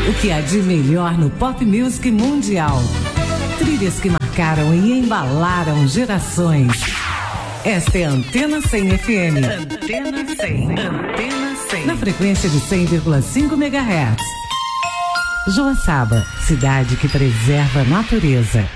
O que há de melhor no pop music mundial. Trilhas que marcaram e embalaram gerações. Esta é a Antena 100 FM. Antena 100. Antena 100. Na frequência de 100,5 MHz. Joaçaba, cidade que preserva a natureza.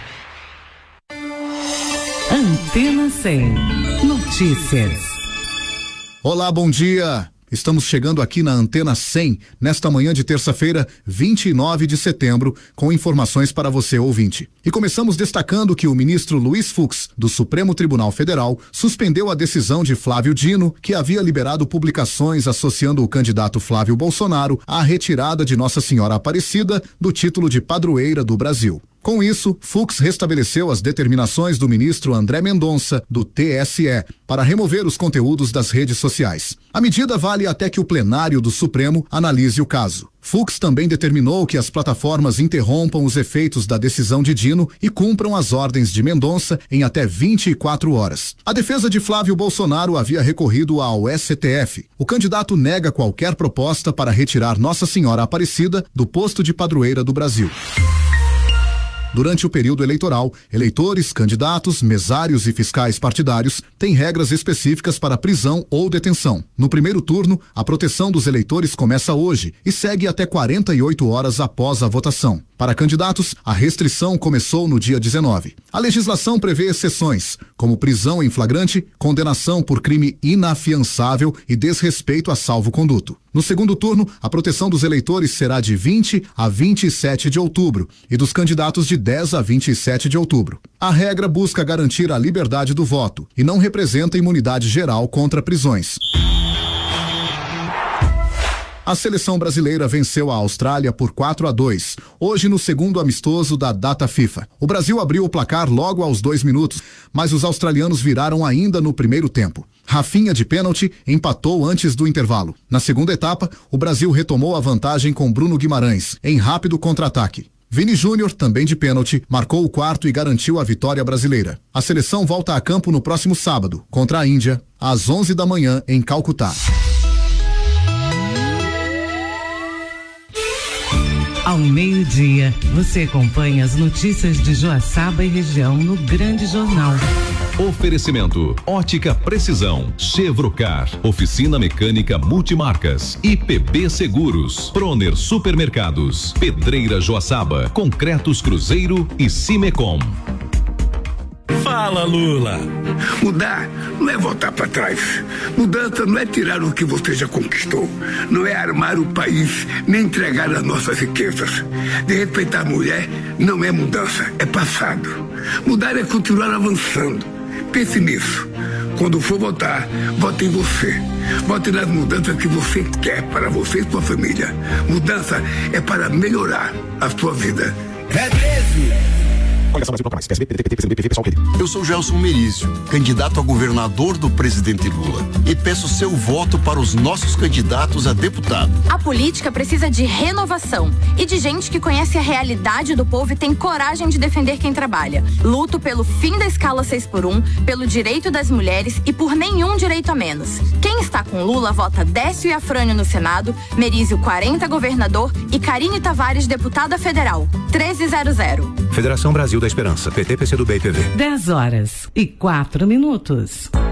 Antena 100. Notícias. Olá, bom dia. Estamos chegando aqui na Antena 100, nesta manhã de terça-feira, 29 de setembro, com informações para você, ouvinte. E começamos destacando que o ministro Luiz Fux, do Supremo Tribunal Federal, suspendeu a decisão de Flávio Dino, que havia liberado publicações associando o candidato Flávio Bolsonaro à retirada de Nossa Senhora Aparecida do título de padroeira do Brasil. Com isso, Fux restabeleceu as determinações do ministro André Mendonça, do TSE, para remover os conteúdos das redes sociais. A medida vale até que o plenário do Supremo analise o caso. Fux também determinou que as plataformas interrompam os efeitos da decisão de Dino e cumpram as ordens de Mendonça em até 24 horas. A defesa de Flávio Bolsonaro havia recorrido ao STF. O candidato nega qualquer proposta para retirar Nossa Senhora Aparecida do posto de padroeira do Brasil. Durante o período eleitoral, eleitores, candidatos, mesários e fiscais partidários têm regras específicas para prisão ou detenção. No primeiro turno, a proteção dos eleitores começa hoje e segue até 48 horas após a votação. Para candidatos, a restrição começou no dia 19. A legislação prevê exceções, como prisão em flagrante, condenação por crime inafiançável e desrespeito a salvo-conduto. No segundo turno, a proteção dos eleitores será de 20 a 27 de outubro e dos candidatos de 10 a 27 de outubro. A regra busca garantir a liberdade do voto e não representa imunidade geral contra prisões. A seleção brasileira venceu a Austrália por 4-2, hoje no segundo amistoso da data FIFA. O Brasil abriu o placar logo aos 2 minutos, mas os australianos viraram ainda no primeiro tempo. Rafinha, de pênalti, empatou antes do intervalo. Na segunda etapa, o Brasil retomou a vantagem com Bruno Guimarães, em rápido contra-ataque. Vini Júnior, também de pênalti, marcou o quarto e garantiu a vitória brasileira. A seleção volta a campo no próximo sábado, contra a Índia, às 11 da manhã, em Calcutá. Ao meio-dia, você acompanha as notícias de Joaçaba e região no Grande Jornal. Oferecimento: Ótica Precisão, Chevrocar, Oficina Mecânica Multimarcas, IPB Seguros, Proner Supermercados, Pedreira Joaçaba, Concretos Cruzeiro e Cimecom. Fala, Lula. Mudar não é voltar para trás. Mudança não é tirar o que você já conquistou. Não é armar o país, nem entregar as nossas riquezas. De respeitar a mulher não é mudança, é passado. Mudar é continuar avançando. Pense nisso. Quando for votar, vote em você. Vote nas mudanças que você quer para você e sua família. Mudança é para melhorar a sua vida. É 13! Eu sou Gelson Merizio, candidato a governador do presidente Lula, e peço seu voto para os nossos candidatos a deputado. A política precisa de renovação e de gente que conhece a realidade do povo e tem coragem de defender quem trabalha. Luto pelo fim da escala 6x1, pelo direito das mulheres e por nenhum direito a menos. Quem está com Lula vota Décio e Afrânio no Senado, Merizio 40 governador e Karine Tavares deputada federal. 1300. Federação Brasil da Esperança, PT, PCdoB e PV. 10 horas e 4 minutos.